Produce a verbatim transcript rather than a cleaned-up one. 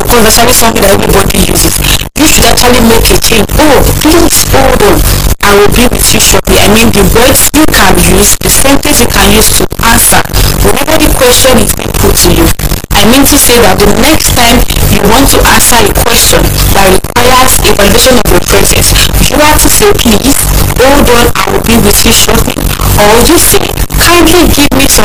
because that's actually something that everybody uses. You should actually make a change. Oh, please hold on. I will be with you shortly. I mean, the words you can use, the sentence you can use to answer whenever the question is being put to you. I mean to say that the next time you want to answer a question that requires a validation of your presence, you have to say, please hold on, I will be with you shortly. Or you say, kindly give me some